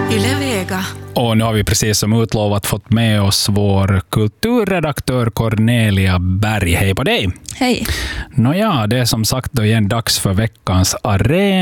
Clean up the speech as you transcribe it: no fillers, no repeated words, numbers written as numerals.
Yle Vega. Och nu har vi precis som utlovat fått med oss vår kulturredaktör Cornelia Berg. Hej på dig! Hej. Nåja, det är som sagt då igen dags för veckans arena.